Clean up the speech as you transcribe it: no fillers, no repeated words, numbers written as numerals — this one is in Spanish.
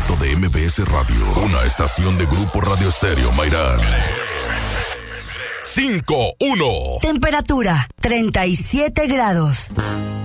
directo de MBS Radio, una estación de Grupo Radio Estéreo Mairán. 5-1. Temperatura 37 grados.